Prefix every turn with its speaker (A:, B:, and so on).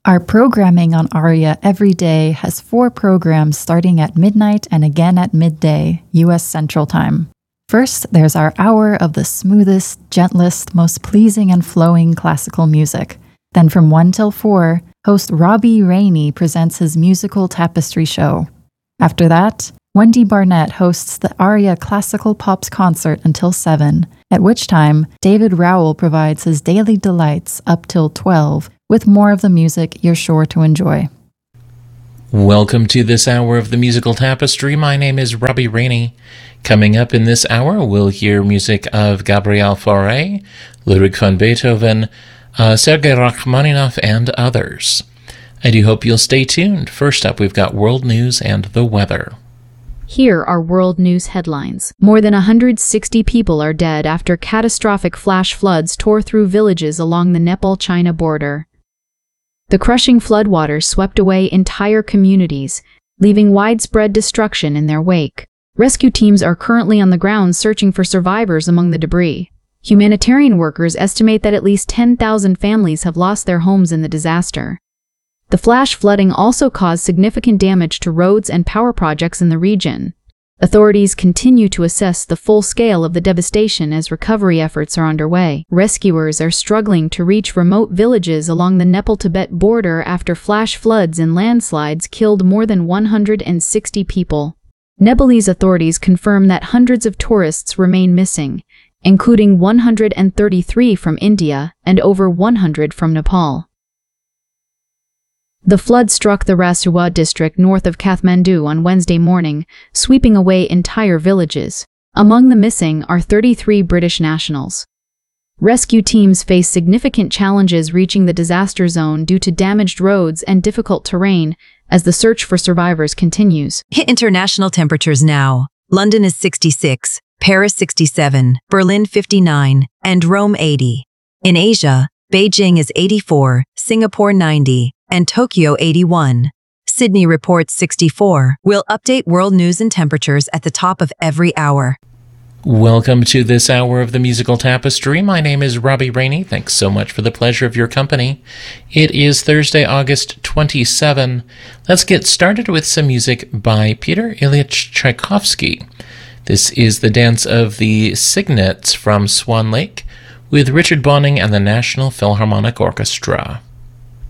A: Our programming on ARIA every day has 4 programs starting at midnight and again at midday, U.S. Central Time. First, there's our hour of the smoothest, gentlest, most pleasing and flowing classical music. Then from 1 till 4, host Robbie Rainey presents his musical tapestry show. After that, Wendy Barnett hosts the ARIA Classical Pops concert until 7, at which time David Rowell provides his daily delights up till 12, with more of the music you're sure to enjoy.
B: Welcome to this hour of the Musical Tapestry. My name is Robbie Rainey. Coming up in this hour, we'll hear music of Gabriel Fauré, Ludwig van Beethoven, Sergei Rachmaninoff, and others. I do hope you'll stay tuned. First up, we've got world news and the weather.
C: Here are world news headlines. More than 160 people are dead after catastrophic flash floods tore through villages along the Nepal-China border. The crushing floodwaters swept away entire communities, leaving widespread destruction in their wake. Rescue teams are currently on the ground searching for survivors among the debris. Humanitarian workers estimate that at least 10,000 families have lost their homes in the disaster. The flash flooding also caused significant damage to roads and power projects in the region. Authorities continue to assess the full scale of the devastation as recovery efforts are underway. Rescuers are struggling to reach remote villages along the Nepal-Tibet border after flash floods and landslides killed more than 160 people. Nepalese authorities confirm that hundreds of tourists remain missing, including 133 from India and over 100 from Nepal. The flood struck the Rasuwa district north of Kathmandu on Wednesday morning, sweeping away entire villages. Among the missing are 33 British nationals. Rescue teams face significant challenges reaching the disaster zone due to damaged roads and difficult terrain as the search for survivors continues.
D: Hit international temperatures now. London is 66, Paris 67, Berlin 59, and Rome 80. In Asia, Beijing is 84, Singapore 90, and Tokyo 81. Sydney reports 64. We'll update world news and temperatures at the top of every hour.
B: Welcome to this hour of the Musical Tapestry. My name is Robbie Rainey. Thanks so much for the pleasure of your company. It is Thursday, August 27. Let's get started with some music by Peter Ilyich Tchaikovsky. This is the dance of the Cygnets from Swan Lake with Richard Bonning and the National Philharmonic Orchestra.